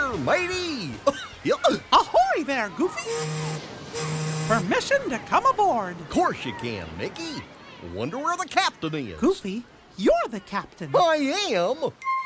there, matey! Ahoy there, Goofy! Permission to come aboard. Of course you can, Mickey. Wonder where the captain is. Goofy, you're the captain. I am?